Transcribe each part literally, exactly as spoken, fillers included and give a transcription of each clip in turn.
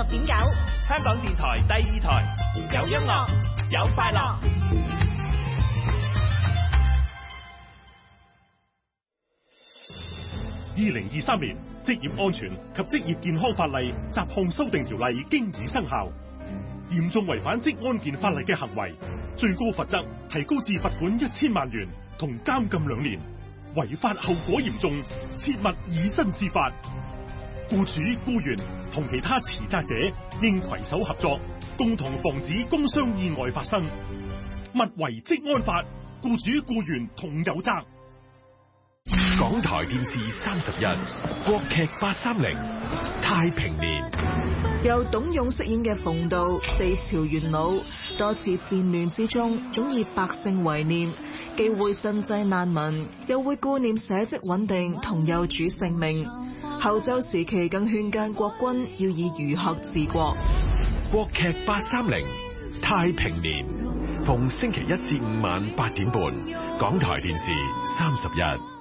六點九， 香港電台第二台，有音樂，有快樂。 二零二三年職業安全及職業健康法例雜項修訂條例經已生效，嚴重違反職安健法例嘅行為，最高罰則提高至罰款一千萬元同監禁兩年，違法後果嚴重，切勿以身試法。僱主、僱員同其他持責者應攜手合作，共同防止工傷意外發生。勿違職安法，僱主僱員同有責。 港台電視三十一，國劇八三零，太平年。 由董勇飾演嘅馮道，四朝元老，多次戰亂之中，總以百姓為念，既會賑濟難民，又會顧念社稷穩定同幼主性命。後周時期更勸諫國君要以儒學治國。 國劇八三零，太平年，逢星期一至五晚八點半，港台電視三十一。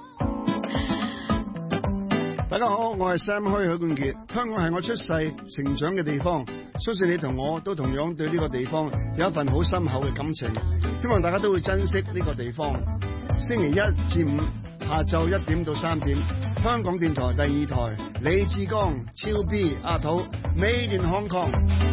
大家好，我係 Sam 許許冠傑。香港係我出世成長嘅地方，相信你同我都同樣對呢個地方有一份好深厚嘅感情，希望大家都會珍惜呢個地方。星期一至五下晝一點到三點，香港電台第二台，李志剛、超 B、阿土 Made in Hong Kong。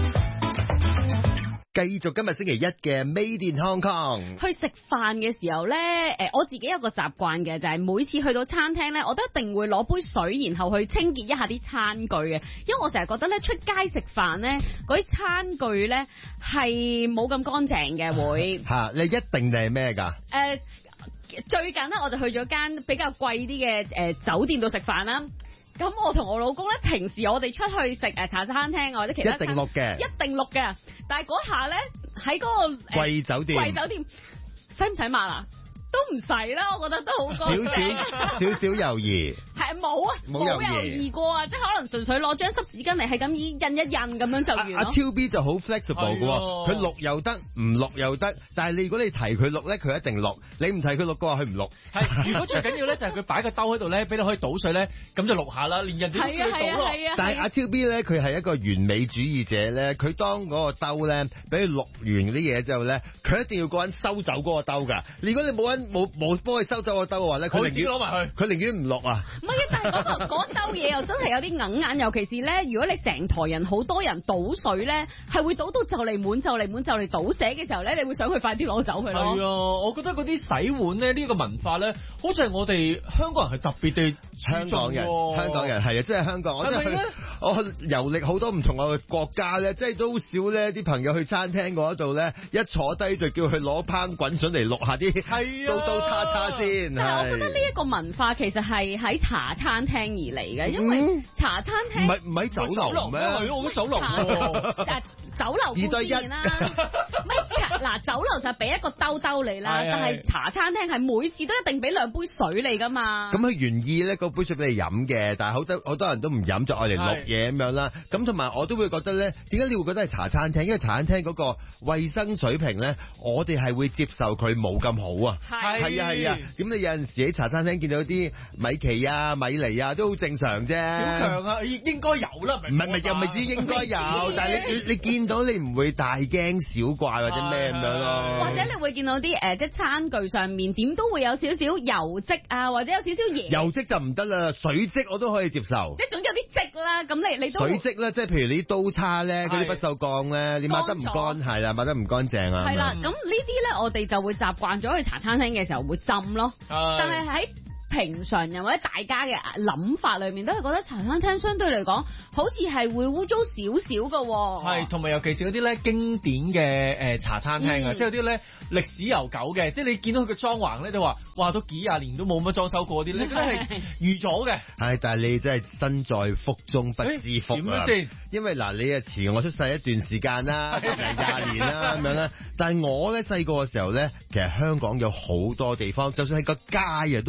繼續今日星期一嘅 Made in Hong Kong。 去食飯嘅時候咧，誒我自己有個習慣嘅，就係、是、每次去到餐廳咧，我都一定會攞杯水，然後去清潔一下啲餐具嘅，因為我成日覺得咧出街食飯咧嗰啲餐具咧係冇咁乾淨嘅會。 嚇，你一定係咩㗎？誒、 呃，最近咧我就去咗間比較貴啲嘅誒酒店度食飯啦。咁我同我老公咧，平時我哋出去食誒茶餐廳或者其他餐廳，一定錄嘅，一定錄嘅。但係嗰下咧喺嗰個貴酒店， 貴酒店使唔使抹啊？都唔使啦，我覺得都好乾淨。 少少少少猶豫。係冇啊，冇猶豫過啊，即係可能純粹攞張濕紙巾嚟係咁印一印咁樣就完咯。阿超 B 就好 flexible 嘅喎，佢錄又得，唔錄又得。但係你如果你提佢錄咧，佢一定錄；你唔提佢錄嘅話，佢唔錄。 係，如果最緊要咧就係佢擺個兜喺度咧，俾你可以倒水咧，咁就錄下啦，連人哋都要倒咯。 但係阿超 B 咧，佢係一個完美主義者咧，佢當嗰個兜咧，俾佢錄完啲嘢之後咧，佢一定要個人收走嗰個兜㗎。如果你冇人冇冇幫佢收走個兜嘅話咧，佢寧願攞埋去， 佢寧願唔錄啊。 唔係啊，但係嗰個嗰兜嘢又真係有啲硬眼，尤其是咧，如果你成台人好多人倒水咧，係會倒到就嚟滿就嚟滿就嚟倒瀉嘅時候咧，你會想去快啲攞走佢咯。 係啊，我覺得嗰啲洗碗咧呢個文化咧，好似係我哋香港人係特別地香港人，香港人係啊，即係香港，我真係去我遊歷好多唔同嘅國家咧，即係都少咧啲朋友去餐廳嗰度咧，一坐低就叫佢攞烹滾水嚟淥下啲刀刀叉叉先。 但係我覺得呢一個文化其實係喺茶餐廳而嚟嘅，因為茶餐廳唔係唔係酒樓咩？ 係咯，我覺得酒樓喎。 酒樓固然啦，乜嗱酒樓就俾一個兜兜你啦，但係茶餐廳係每次都一定俾兩杯水你噶嘛。咁佢原意咧，嗰杯水俾你飲嘅，但係好多好多人都唔飲，就愛嚟淥嘢咁樣啦。咁同埋我都會覺得咧，點解你會覺得係茶餐廳？因為茶餐廳嗰個衛生水平咧，我哋係會接受佢冇咁好啊。係係啊係啊。咁你有陣時喺茶餐廳見到啲米奇啊、米妮啊，都好正常啫。 小強啊，應該有啦。 唔係唔係又未知應該有，但係你你你見到你唔會大驚小怪或者咩咁樣咯。 或者你會見到啲誒，即係餐具上面點都會有少少油漬啊，或者有少少嘢。 油漬就唔得啦，水漬我都可以接受。 即係總之有啲漬啦，咁你你都水漬啦，即係譬如你啲刀叉咧，嗰啲不鏽鋼咧，你抹得唔乾係啦，抹得唔乾淨啊。 係啦，咁呢啲咧我哋就會習慣咗去茶餐廳嘅時候會浸咯，但係喺平常人或者大家嘅諗法裏面都係覺得茶餐廳相對嚟講好似係會污糟少少嘅。 係，同埋尤其是嗰啲咧經典嘅誒茶餐廳啊，嗯、即係有啲咧歷史悠久嘅，即係你見到佢嘅裝潢咧，都話哇都幾廿年都冇乜裝修過啲，你覺得係預咗嘅。係， 但係你真係身在福中不知福啊！點樣先？因為嗱，你啊遲我出世一段時間啦，成廿年啦咁樣啦。但係我咧細個嘅時候咧，其實香港有好多地方，就算係個街啊，都係好污糟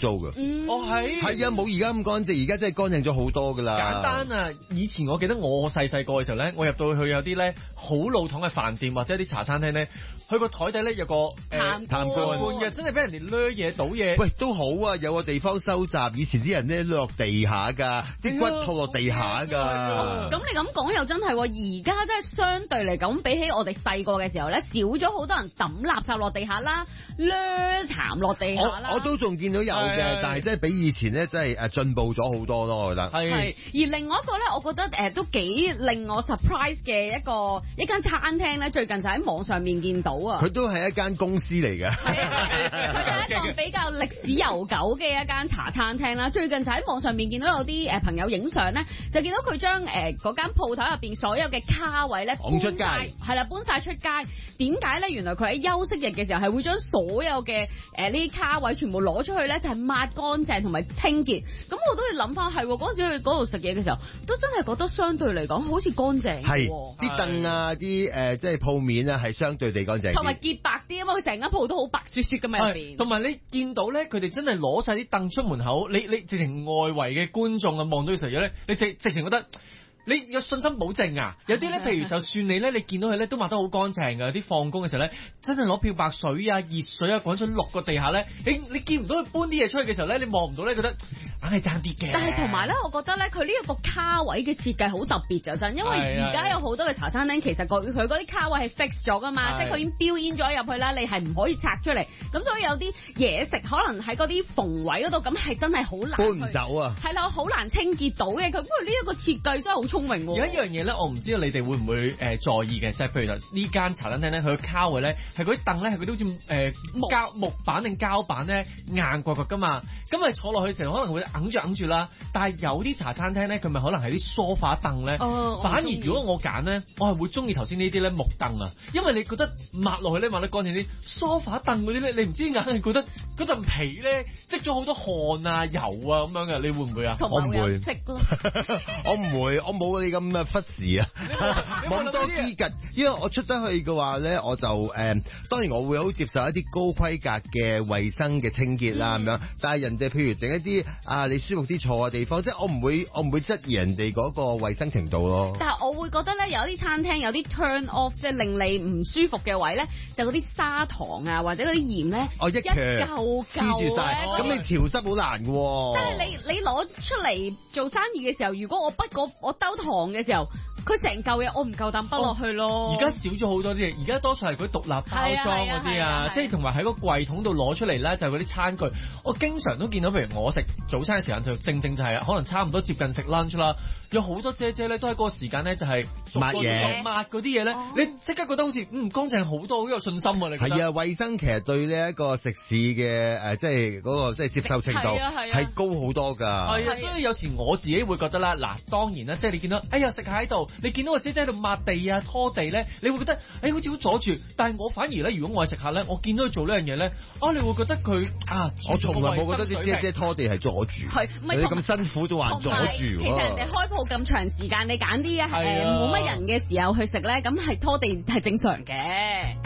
糟㗎。 嗯， 哦係， 係啊，冇而家咁乾淨，而家真係乾淨咗好多㗎啦。 簡單啊！以前我記得我細細個嘅時候咧，我入到去有啲咧好老土嘅飯店或者啲茶餐廳咧，佢個台底咧有個誒痰痰罐嘅，真係俾人哋掠嘢倒嘢。 喂，都好啊，有個地方收集。以前啲人咧落地下㗎，啲骨吐落地下㗎。 咁你咁講又真係喎，而家真係相對嚟講，比起我哋細個嘅時候咧，少咗好多人抌垃圾落地下啦，掠痰落地下啦。 我我都仲見到有嘅，但係真係比以前咧真係誒進步咗好多咯，我覺得。 係。 而另外一個咧，我覺得誒、呃、都幾令我 surprise 嘅一個一間餐廳咧，最近就喺網上面見到啊。 佢都係一間公司嚟嘅。 係啊，佢就係一個比較歷史悠久嘅一間茶餐廳啦。最近就喺網上面見到有啲誒朋友影相咧，就見到佢將誒嗰間鋪頭入邊所有嘅卡位咧搬出街， 係啦，搬晒出街。點解咧？原來佢喺休息日嘅時候係會將所有嘅誒呢啲卡位全部攞出去咧，就係抹乾淨同埋清潔。咁我都要諗翻係嗰陣時去嗰度食嘢嘅時候，都真係覺得相對嚟講好似乾淨。 係啲凳啊，啲誒即係鋪面啊，係相對地乾淨。 同埋潔白啲啊嘛，佢成間鋪都好白雪雪咁喺入邊。 同埋你見到咧，佢哋真係攞晒啲凳出門口，你你直情外圍嘅觀眾啊望到嘅時候咧，你直直情覺得。你有信心保證啊！有啲咧，譬如就算你咧，你見到佢咧都抹得好乾淨㗎。啲放工嘅時候咧，真係攞漂白水啊、熱水啊，滾咗落個地下咧，你你見唔到佢搬啲嘢出去嘅時候咧，你望唔到咧，覺得硬係爭啲嘅。 但係同埋咧，我覺得咧，佢呢一個卡位嘅設計好特別就真，因為而家有好多嘅茶餐廳其實佢佢嗰啲卡位係 fix 咗㗎嘛，即係佢已經標煙咗入去啦，你係唔可以拆出嚟。咁所以有啲嘢食可能喺嗰啲縫位嗰度，咁係真係好難搬唔走啊。 係啦，好難清潔到嘅。佢不過呢一個設計真係好聰明喎。 有一樣嘢咧，我唔知道你哋會唔會誒、呃、在意嘅，就係、是、譬如呢間茶餐廳咧，佢嘅卡位咧係嗰啲凳咧，係嗰啲好似誒膠木板定膠板咧硬刮刮㗎嘛，咁咪坐落去成日可能會揞住揞住啦。但係有啲茶餐廳咧，佢咪可能係啲梳化凳咧。 哦、 反而如果我揀咧，我係會中意頭先呢啲咧木凳啊，因為你覺得抹落去咧抹得乾淨啲。梳化凳嗰啲咧，你唔知硬係覺得嗰陣皮咧積咗好多汗啊油啊咁樣嘅，你會唔會啊？ 我唔會積咯， 我唔會，我冇你咁嘅忽視啊，冇咁多機格，因為我出得去嘅話咧，我就誒、呃，當然我會好接受一啲高規格嘅衛生嘅清潔啦咁樣，但係人哋譬如整一啲啊你舒服啲坐嘅地方，即係我唔會我唔會質疑人哋嗰個衛生程度咯。 但係我會覺得咧，有啲餐廳有啲 turn off，即係令你唔舒服嘅位咧，就嗰啲砂糖啊或者嗰啲鹽咧， 哦一嚿嚿住晒，咁你潮濕好難嘅喎。 但係你你攞出嚟做生意嘅時候，如果我不過我兜糖嘅時候，佢成嚿嘢我唔夠膽滗落去咯。 而家少咗好多啲嘢，而家多數係嗰啲獨立包裝嗰啲啊，即係同埋喺個櫃桶度攞出嚟咧，就係嗰啲餐具。我經常都見到，譬如我食早餐嘅時間就正正就係、是、可能差唔多接近食 lunch 啦，有好多姐姐咧都喺嗰個時間咧就係抹嘢抹嗰啲嘢咧，你即刻覺得好似嗯乾淨好多，好有信心啊！你覺得係啊，衛生其實對呢一個食肆嘅誒，即係嗰個即係接受程度係高好多㗎。 係啊，所以有時我自己會覺得啦，嗱當然啦，即係你見到哎呀食下喺度，你見到個姐姐喺度抹地啊拖地咧，你會覺得誒、哎、好似好阻住。但係我反而咧，如果我係食客咧，我見到佢做呢樣嘢咧，啊你會覺得佢啊， 我從來冇覺得啲姐姐拖地係阻住， 係你咁辛苦都話阻住。 其實人哋開鋪咁長時間，你揀啲誒冇乜人嘅時候去食咧，咁係拖地係正常嘅。